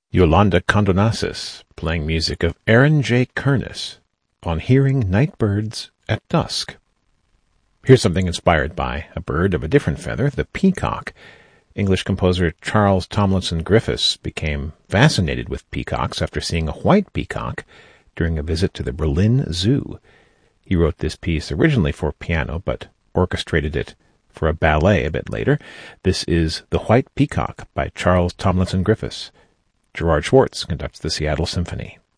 Yolanda Condonasis, playing music of Aaron J. Kernis on Hearing Night Birds at Dusk. Here's something inspired by a bird of a different feather, the peacock. English composer Charles Tomlinson Griffiths became fascinated with peacocks after seeing a white peacock during a visit to the Berlin Zoo. He wrote this piece originally for piano, but orchestrated it for a ballet a bit later. This is The White Peacock by Charles Tomlinson Griffiths. Gerard Schwartz conducts the Seattle Symphony.